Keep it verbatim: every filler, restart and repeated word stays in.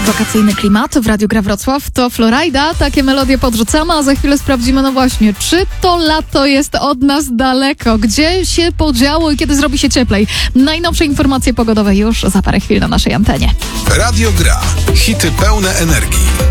Wakacyjny klimat w Radiu Gra Wrocław to Florida. Takie melodie podrzucamy, a za chwilę sprawdzimy, no właśnie, czy to lato jest od nas daleko? Gdzie się podziało i kiedy zrobi się cieplej? Najnowsze informacje pogodowe już za parę chwil na naszej antenie. Radio Gra. Hity pełne energii.